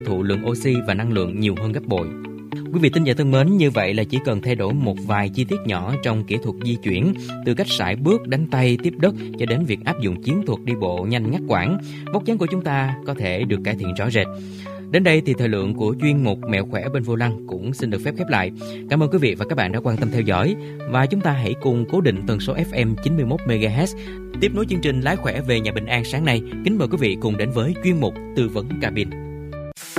thụ lượng oxy và năng lượng nhiều hơn gấp bội. Quý vị thính giả thân mến, như vậy là chỉ cần thay đổi một vài chi tiết nhỏ trong kỹ thuật di chuyển, từ cách sải bước, đánh tay, tiếp đất cho đến việc áp dụng chiến thuật đi bộ nhanh ngắt quãng, vóc dáng của chúng ta có thể được cải thiện rõ rệt. Đến đây thì thời lượng của chuyên mục Mẹo khỏe bên vô lăng cũng xin được phép khép lại. Cảm ơn quý vị và các bạn đã quan tâm theo dõi, và chúng ta hãy cùng cố định tần số FM 91 MHz tiếp nối chương trình Lái khỏe về nhà Bình An sáng nay. Kính mời quý vị cùng đến với chuyên mục Tư vấn cabin.